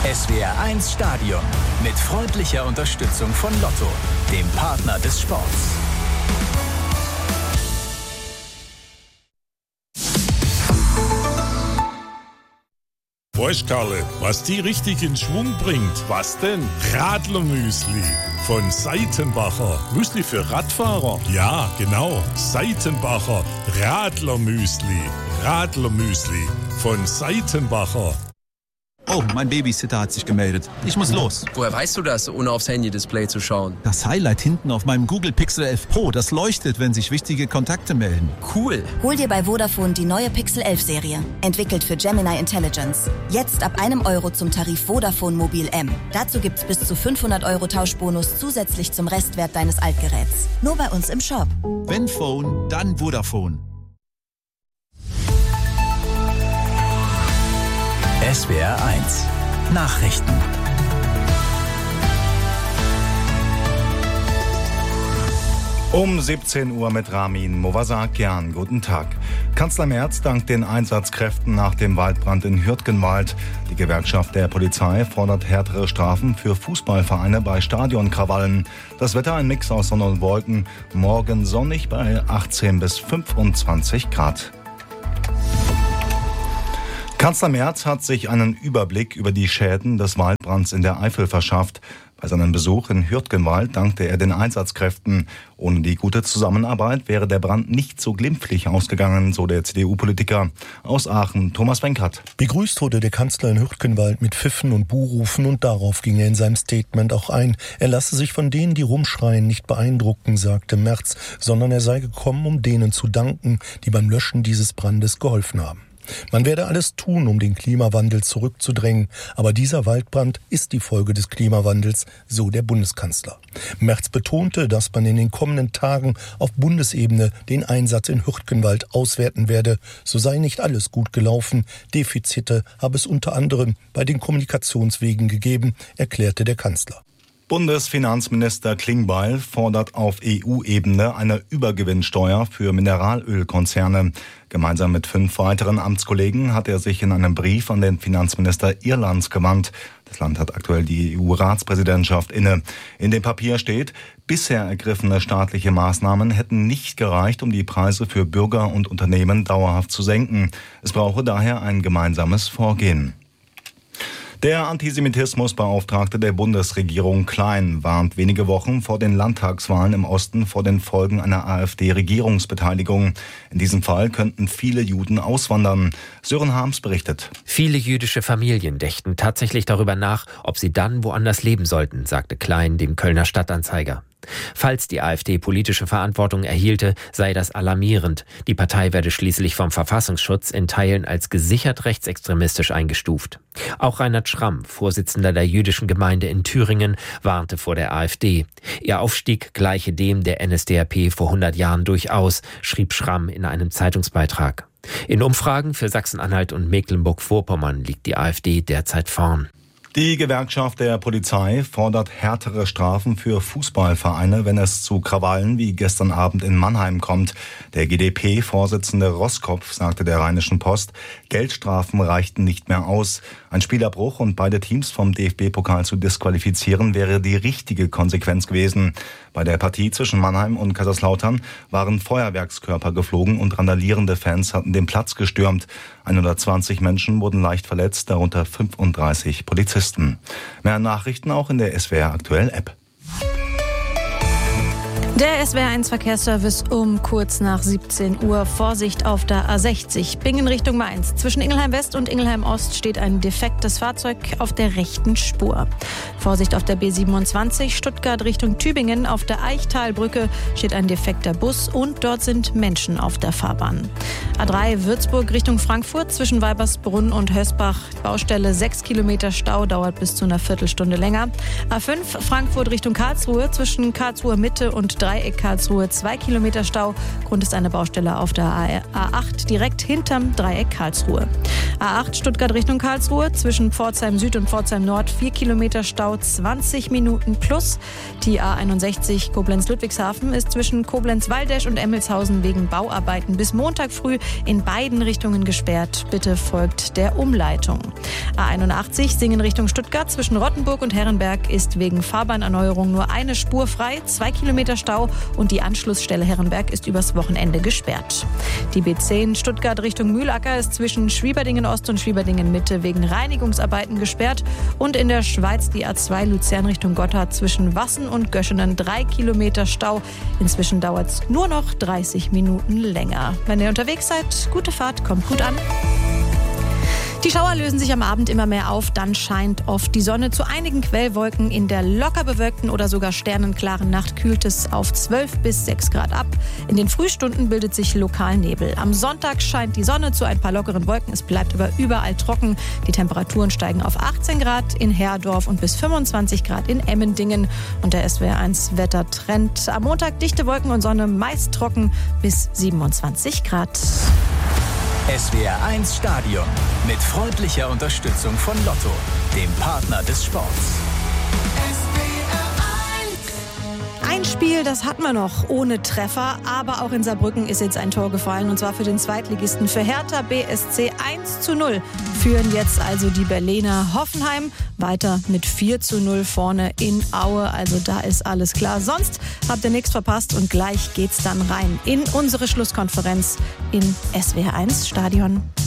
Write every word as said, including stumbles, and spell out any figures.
S W R eins Stadion mit freundlicher Unterstützung von Lotto, dem Partner des Sports. Weißt Karle, was die richtig in Schwung bringt? Was denn? Radlermüsli von Seitenbacher. Müsli für Radfahrer? Ja, genau. Seitenbacher Radlermüsli. Radlermüsli von Seitenbacher. Oh, mein Babysitter hat sich gemeldet. Ich muss los. Woher weißt du das, ohne aufs Handy-Display zu schauen? Das Highlight hinten auf meinem Google Pixel elf Pro, das leuchtet, wenn sich wichtige Kontakte melden. Cool. Hol dir bei Vodafone die neue Pixel elf Serie. Entwickelt für Gemini Intelligence. Jetzt ab einem Euro zum Tarif Vodafone Mobil M. Dazu gibt's bis zu fünfhundert Euro Tauschbonus zusätzlich zum Restwert deines Altgeräts. Nur bei uns im Shop. Wenn Phone, dann Vodafone. S W R eins Nachrichten. Um siebzehn Uhr mit Ramin Movasakian. Guten Tag. Kanzler Merz dankt den Einsatzkräften nach dem Waldbrand in Hürtgenwald. Die Gewerkschaft der Polizei fordert härtere Strafen für Fußballvereine bei Stadionkrawallen. Das Wetter ein Mix aus Sonne und Wolken. Morgen sonnig bei achtzehn bis fünfundzwanzig Grad. Kanzler Merz hat sich einen Überblick über die Schäden des Waldbrands in der Eifel verschafft. Bei seinem Besuch in Hürtgenwald dankte er den Einsatzkräften. Ohne die gute Zusammenarbeit wäre der Brand nicht so glimpflich ausgegangen, so der C D U-Politiker. Aus Aachen, Thomas Wenkert. Begrüßt wurde der Kanzler in Hürtgenwald mit Pfiffen und Buhrufen und darauf ging er in seinem Statement auch ein. Er lasse sich von denen, die rumschreien, nicht beeindrucken, sagte Merz, sondern er sei gekommen, um denen zu danken, die beim Löschen dieses Brandes geholfen haben. Man werde alles tun, um den Klimawandel zurückzudrängen, aber dieser Waldbrand ist die Folge des Klimawandels, so der Bundeskanzler. Merz betonte, dass man in den kommenden Tagen auf Bundesebene den Einsatz in Hürtgenwald auswerten werde. So sei nicht alles gut gelaufen, Defizite habe es unter anderem bei den Kommunikationswegen gegeben, erklärte der Kanzler. Bundesfinanzminister Klingbeil fordert auf E U-Ebene eine Übergewinnsteuer für Mineralölkonzerne. Gemeinsam mit fünf weiteren Amtskollegen hat er sich in einem Brief an den Finanzminister Irlands gewandt. Das Land hat aktuell die E U-Ratspräsidentschaft inne. In dem Papier steht, bisher ergriffene staatliche Maßnahmen hätten nicht gereicht, um die Preise für Bürger und Unternehmen dauerhaft zu senken. Es brauche daher ein gemeinsames Vorgehen. Der Antisemitismusbeauftragte der Bundesregierung Klein warnt wenige Wochen vor den Landtagswahlen im Osten vor den Folgen einer AfD-Regierungsbeteiligung. In diesem Fall könnten viele Juden auswandern. Sören Harms berichtet. Viele jüdische Familien dächten tatsächlich darüber nach, ob sie dann woanders leben sollten, sagte Klein dem Kölner Stadtanzeiger. Falls die AfD politische Verantwortung erhielte, sei das alarmierend. Die Partei werde schließlich vom Verfassungsschutz in Teilen als gesichert rechtsextremistisch eingestuft. Auch Reinhard Schramm, Vorsitzender der jüdischen Gemeinde in Thüringen, warnte vor der AfD. Ihr Aufstieg gleiche dem der N S D A P vor hundert Jahren durchaus, schrieb Schramm in einem Zeitungsbeitrag. In Umfragen für Sachsen-Anhalt und Mecklenburg-Vorpommern liegt die AfD derzeit vorn. Die Gewerkschaft der Polizei fordert härtere Strafen für Fußballvereine, wenn es zu Krawallen wie gestern Abend in Mannheim kommt. Der G D P-Vorsitzende Roskopf sagte der Rheinischen Post, Geldstrafen reichten nicht mehr aus. Ein Spielabbruch und beide Teams vom D F B-Pokal zu disqualifizieren wäre die richtige Konsequenz gewesen. Bei der Partie zwischen Mannheim und Kaiserslautern waren Feuerwerkskörper geflogen und randalierende Fans hatten den Platz gestürmt. hundertzwanzig Menschen wurden leicht verletzt, darunter fünfunddreißig Polizisten. Mehr Nachrichten auch in der S W R Aktuell App. Der S W R eins Verkehrsservice um kurz nach siebzehn Uhr. Vorsicht auf der A sechzig, Bingen Richtung Mainz. Zwischen Ingelheim West und Ingelheim Ost steht ein defektes Fahrzeug auf der rechten Spur. Vorsicht auf der B siebenundzwanzig, Stuttgart Richtung Tübingen. Auf der Eichtalbrücke steht ein defekter Bus und dort sind Menschen auf der Fahrbahn. A drei Würzburg Richtung Frankfurt, zwischen Weibersbrunn und Hösbach. Baustelle, sechs Kilometer Stau, dauert bis zu einer Viertelstunde länger. A fünf Frankfurt Richtung Karlsruhe, zwischen Karlsruher Mitte und Dreieck Karlsruhe zwei Kilometer Stau. Grund ist eine Baustelle auf der A acht direkt hinterm Dreieck Karlsruhe. A acht Stuttgart Richtung Karlsruhe zwischen Pforzheim Süd und Pforzheim Nord vier Kilometer Stau, zwanzig Minuten plus. Die A einundsechzig Koblenz-Ludwigshafen ist zwischen Koblenz-Waldesch und Emmelshausen wegen Bauarbeiten bis Montag früh in beiden Richtungen gesperrt. Bitte folgt der Umleitung. A einundachtzig Singen Richtung Stuttgart zwischen Rottenburg und Herrenberg ist wegen Fahrbahnerneuerung nur eine Spur frei, zwei Kilometer Stau und die Anschlussstelle Herrenberg ist übers Wochenende gesperrt. Die B zehn Stuttgart Richtung Mühlacker ist zwischen Schwieberdingen Ost und Schwieberdingen Mitte wegen Reinigungsarbeiten gesperrt und in der Schweiz die A zwei Luzern Richtung Gotthard zwischen Wassen und Göschenen drei Kilometer Stau. Inzwischen dauert es nur noch dreißig Minuten länger. Wenn ihr unterwegs seid, gute Fahrt, kommt gut an. Die Schauer lösen sich am Abend immer mehr auf, dann scheint oft die Sonne. Zu einigen Quellwolken in der locker bewölkten oder sogar sternenklaren Nacht kühlt es auf zwölf bis sechs Grad ab. In den Frühstunden bildet sich lokal Nebel. Am Sonntag scheint die Sonne zu ein paar lockeren Wolken. Es bleibt aber überall trocken. Die Temperaturen steigen auf achtzehn Grad in Herdorf und bis fünfundzwanzig Grad in Emmendingen. Und der S W R eins Wettertrend. Am Montag dichte Wolken und Sonne, meist trocken bis siebenundzwanzig Grad. S W R eins Stadion mit freundlicher Unterstützung von Lotto, dem Partner des Sports. Ein Spiel, das hatten wir noch ohne Treffer, aber auch in Saarbrücken ist jetzt ein Tor gefallen und zwar für den Zweitligisten. Für Hertha B S C eins zu null führen jetzt also die Berliner. Hoffenheim weiter mit vier zu null vorne in Aue, also da ist alles klar. Sonst habt ihr nichts verpasst und gleich geht's dann rein in unsere Schlusskonferenz in S W R eins Stadion.